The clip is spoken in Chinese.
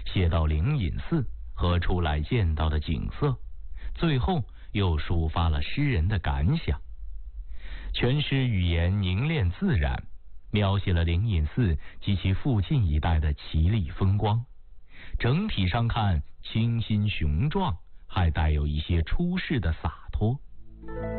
写到灵隐寺和出来见到的景色，最后又抒发了诗人的感想。全诗语言凝练自然，描写了灵隐寺及其附近一带的奇丽风光，整体上看清新雄壮，还带有一些出世的洒脱。